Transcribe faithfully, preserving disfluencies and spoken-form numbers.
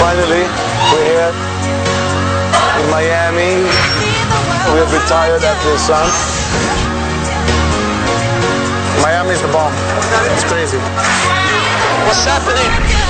Finally, we're here in Miami. We have retired after the sun. Miami's the bomb. It's crazy. What's happening?